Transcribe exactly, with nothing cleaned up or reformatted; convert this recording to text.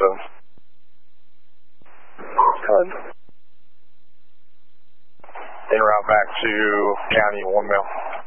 seven. Code. En route back to county, one mile.